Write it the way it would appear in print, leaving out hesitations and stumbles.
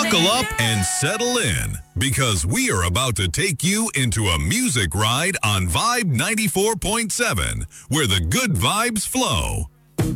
Buckle up and settle in because we are about to take you into a music ride on Vibe 94.7 where the good vibes flow.